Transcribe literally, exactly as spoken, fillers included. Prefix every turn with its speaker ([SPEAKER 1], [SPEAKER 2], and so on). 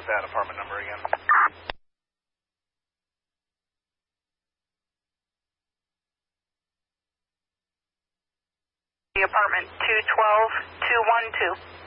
[SPEAKER 1] that apartment number again?
[SPEAKER 2] The apartment two twelve two one two.